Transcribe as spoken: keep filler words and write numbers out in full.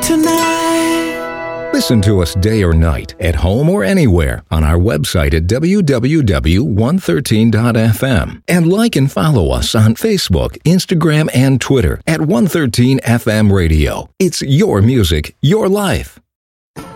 tonight. Listen to us day or night, at home or anywhere, on our website at w w w dot one thirteen dot f m. And like and follow us on Facebook, Instagram, and Twitter at one thirteen F M Radio. It's your music, your life.